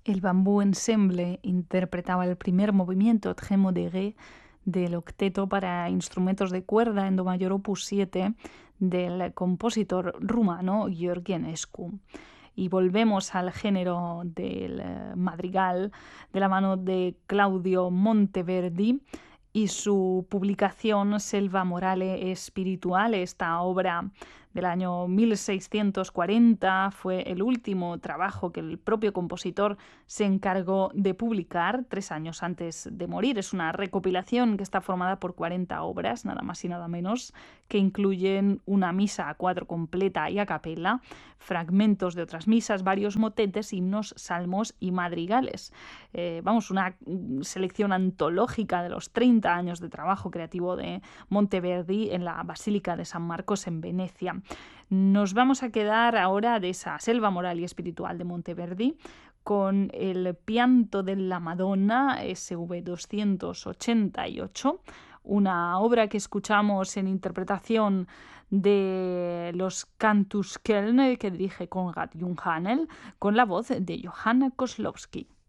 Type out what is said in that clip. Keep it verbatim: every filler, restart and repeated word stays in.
El Bambú Ensemble interpretaba el primer movimiento Très modéré del octeto para instrumentos de cuerda en do mayor opus siete del compositor rumano George Enescu. Y volvemos al género del eh, madrigal de la mano de Claudio Monteverdi y su publicación Selva Morale Spirituale. Esta obra del año mil seiscientos cuarenta fue el último trabajo que el propio compositor se encargó de publicar tres años antes de morir. Es una recopilación que está formada por cuarenta obras, nada más y nada menos, que incluyen una misa a cuatro completa y a capella, fragmentos de otras misas, varios motetes, himnos, salmos y madrigales. Eh, vamos, una selección antológica de los treinta años de trabajo creativo de Monteverdi en la Basílica de San Marcos en Venecia. Nos vamos a quedar ahora de esa selva moral y espiritual de Monteverdi con el Pianto della Madonna, S V doscientos ochenta y ocho, una obra que escuchamos en interpretación de los Cantus Köln, que dirige Konrad Junghannel, con la voz de Johann Koslowski.